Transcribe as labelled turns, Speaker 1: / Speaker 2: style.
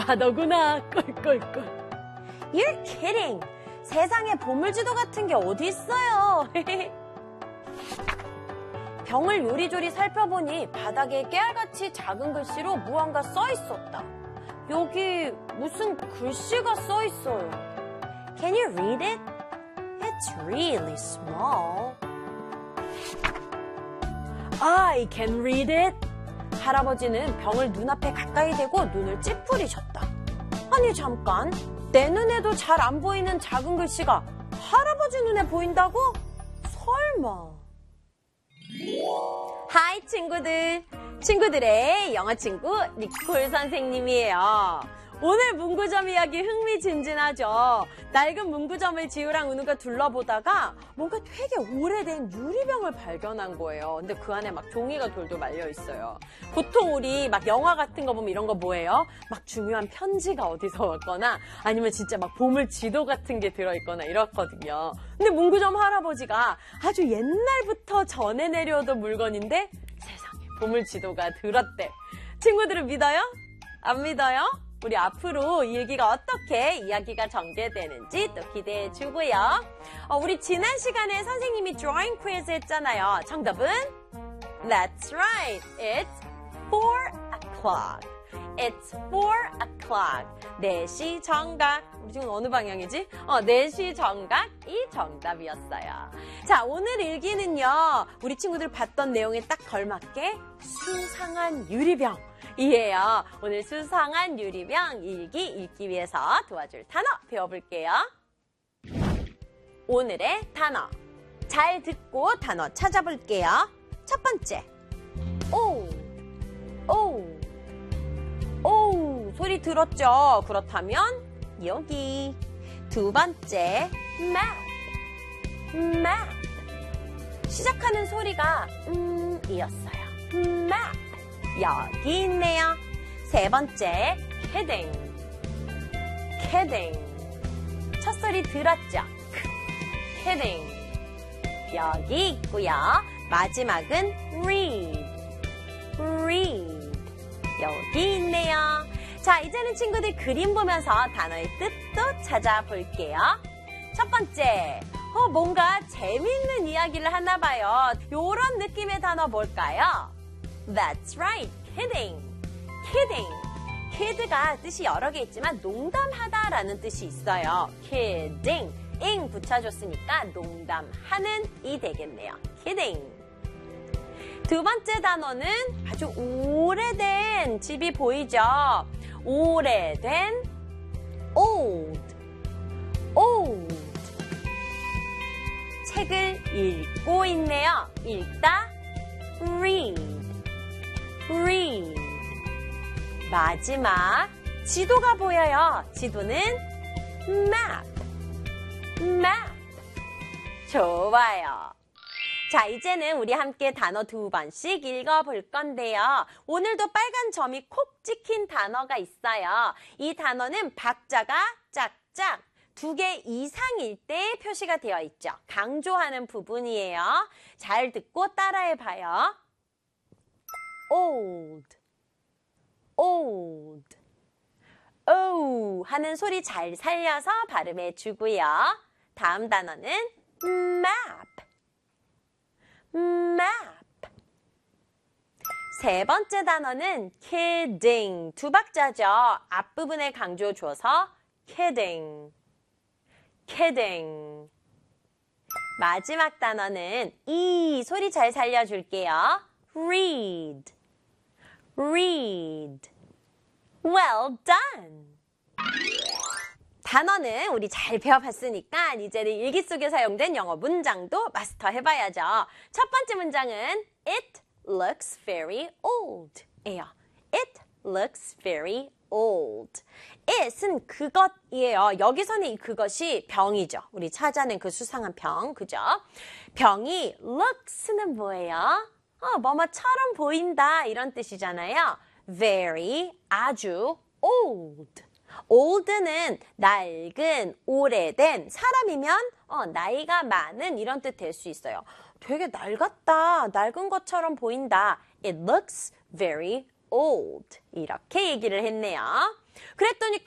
Speaker 1: 너구나. 꿀꿀꿀.
Speaker 2: You're kidding. 세상에 보물지도 같은 게 어디 있어요. 병을 요리조리 살펴보니 바닥에 깨알같이 작은 글씨로 무언가 써 있었다. 여기 무슨 글씨가 써 있어요. Can you read it? It's really small.
Speaker 1: I can read it.
Speaker 2: 할아버지는 병을 눈앞에 가까이 대고 눈을 찌푸리셨다. 아니 잠깐, 내 눈에도 잘 안 보이는 작은 글씨가 할아버지 눈에 보인다고? 설마. 하이 친구들, 친구들의 영어 친구 니콜 선생님이에요. 오늘 문구점 이야기 흥미진진하죠. 낡은 문구점을 지우랑 은우가 둘러보다가 뭔가 되게 오래된 유리병을 발견한 거예요. 근데 그 안에 막 종이가 돌돌 말려 있어요. 보통 우리 막 영화 같은 거 보면 이런 거 뭐예요? 막 중요한 편지가 어디서 왔거나 아니면 진짜 막 보물 지도 같은 게 들어있거나 이렇거든요. 근데 문구점 할아버지가 아주 옛날부터 전해 내려오던 물건인데 세상에 보물 지도가 들었대. 친구들은 믿어요? 안 믿어요? 우리 앞으로 이 얘기가 어떻게 이야기가 전개되는지 또 기대해 주고요. 우리 지난 시간에 선생님이 drawing quiz 했잖아요. 정답은? That's right. It's 4 o'clock. It's 4 o'clock. 4시 정각. 우리 지금 어느 방향이지? 4시 정각이 정답이었어요. 자, 오늘 일기는요. 우리 친구들 봤던 내용에 딱 걸맞게 수상한 유리병. 이에요. 오늘 수상한 유리병 일기 읽기 위해서 도와줄 단어 배워볼게요. 오늘의 단어. 잘 듣고 단어 찾아볼게요. 첫 번째. 오 소리 들었죠? 그렇다면 여기. 두 번째. map. 시작하는 소리가 이었어요. map. 여기 있네요. 세 번째, kidding. 첫 소리 들었죠? kidding. 여기 있고요. 마지막은 read. 여기 있네요. 자, 이제는 친구들 그림 보면서 단어의 뜻도 찾아볼게요. 첫 번째, 뭔가 재밌는 이야기를 하나 봐요. 요런 느낌의 단어 뭘까요? That's right, kidding. kid가 뜻이 여러 개 있지만 농담하다라는 뜻이 있어요. kidding, ing 붙여줬으니까 농담하는이 되겠네요. kidding. 두 번째 단어는 아주 오래된 집이 보이죠? 오래된 old. 책을 읽고 있네요. 읽다 read. 마지막, 지도가 보여요. 지도는 map. 좋아요. 자, 이제는 우리 함께 단어 2번씩 읽어볼 건데요. 오늘도 빨간 점이 콕 찍힌 단어가 있어요. 이 단어는 박자가 짝짝 2개 이상일 때 표시가 되어 있죠. 강조하는 부분이에요. 잘 듣고 따라해봐요. old. 오 하는 소리 잘 살려서 발음해 주고요. 다음 단어는 map. 세 번째 단어는 kidding. 2박자죠. 앞부분에 강조 줘서 kidding. 마지막 단어는 이 소리 잘 살려줄게요. read. Well done. 단어는 우리 잘 배워봤으니까 이제는 일기 속에 사용된 영어 문장도 마스터 해봐야죠. 첫 번째 문장은 It looks very old 예요. It looks very old. it은 그것이에요. 여기서는 이 그것이 병이죠. 우리 찾아낸 그 수상한 병, 그죠? 병이 looks는 뭐예요? 뭐뭐처럼 보인다 이런 뜻이잖아요. very, 아주 old. old는 낡은, 오래된, 사람이면 나이가 많은 이런 뜻 될 수 있어요. 되게 낡았다, 낡은 것처럼 보인다. It looks very old. 이렇게 얘기를 했네요. 그랬더니